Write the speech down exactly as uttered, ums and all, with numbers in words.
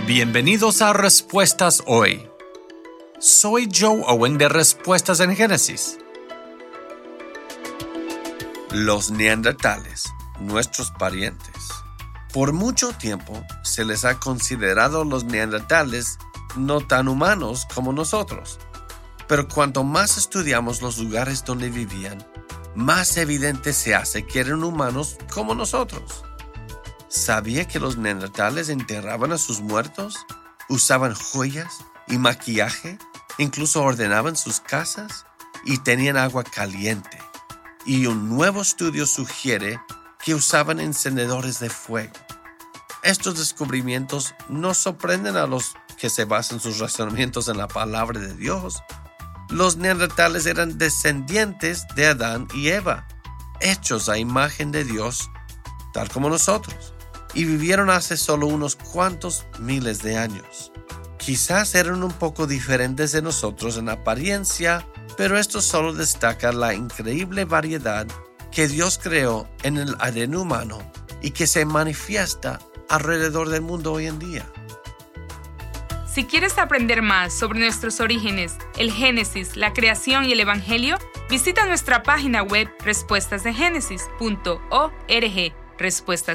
Bienvenidos a Respuestas Hoy. Soy Joe Owen de Respuestas en Génesis. Los neandertales, nuestros parientes. Por mucho tiempo se les ha considerado los neandertales no tan humanos como nosotros. Pero cuanto más estudiamos los lugares donde vivían, más evidente se hace que eran humanos como nosotros. ¿Sabía que los neandertales enterraban a sus muertos? ¿Usaban joyas y maquillaje? Incluso ordenaban sus casas y tenían agua caliente. Y un nuevo estudio sugiere que usaban encendedores de fuego. Estos descubrimientos no sorprenden a los que se basan sus razonamientos en la palabra de Dios. Los neandertales eran descendientes de Adán y Eva, hechos a imagen de Dios, tal como nosotros, y vivieron hace solo unos cuantos miles de años. Quizás eran un poco diferentes de nosotros en apariencia, pero esto solo destaca la increíble variedad que Dios creó en el A D N humano y que se manifiesta alrededor del mundo hoy en día. Si quieres aprender más sobre nuestros orígenes, el Génesis, la creación y el Evangelio, visita nuestra página web respuestas de génesis punto org. Respuestas